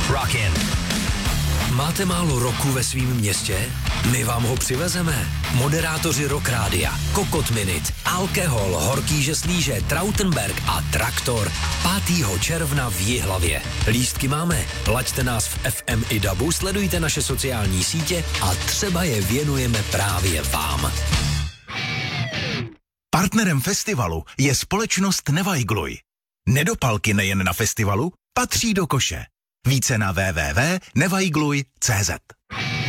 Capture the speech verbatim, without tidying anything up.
Rockin'. Máte málo roku ve svým městě? My vám ho přivezeme. Moderátoři Rock Rádia, Kokot Minute, Alkohol, Horký žeslíže, Trautenberg a Traktor pátého června v Jihlavě. Lístky máme. Laďte nás v F M i dabu, sledujte naše sociální sítě a třeba je věnujeme právě vám. Partnerem festivalu je společnost Nevajgluj. Nedopalky nejen na festivalu patří do koše. Více na w w w tečka nevajgluj tečka cé zet.